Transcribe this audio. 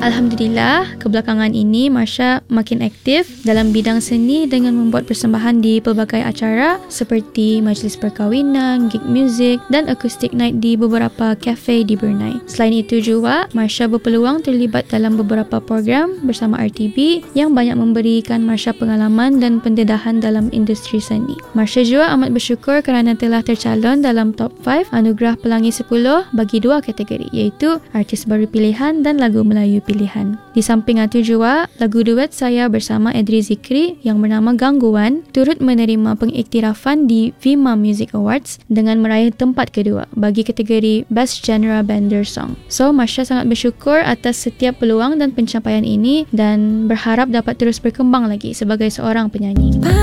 Alhamdulillah, kebelakangan ini Marsha makin aktif dalam bidang seni dengan membuat persembahan di pelbagai acara seperti majlis perkahwinan, gig music dan acoustic night di beberapa kafe di Brunei. Selain itu juga, Marsha berpeluang terlibat dalam beberapa program bersama RTB yang banyak memberikan Marsha pengalaman dan pendedahan dalam industri seni. Marsha juga amat bersyukur kerana telah tercalon dalam top 5 Anugerah Pelangi 10 bagi 2 kategori, iaitu Artis Baru Pilihan dan Lagu Melayu Pilihan. Di samping itu juga, lagu duet saya bersama Edri Zikri yang bernama Gangguan turut menerima pengiktirafan di VIMA Music Awards dengan meraih tempat kedua bagi kategori Best Genre Bender Song. So, Marsha sangat bersyukur atas setiap peluang dan pencapaian ini dan berharap dapat terus berkembang lagi sebagai seorang penyanyi.